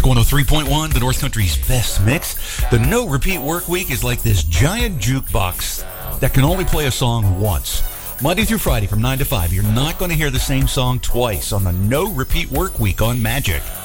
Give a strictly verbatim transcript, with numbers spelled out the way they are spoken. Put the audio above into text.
Magic one oh three point one, the North Country's best mix. The No Repeat Work Week is like this giant jukebox that can only play a song once. Monday through Friday from nine to five, you're not going to hear the same song twice on the No Repeat Work Week on Magic.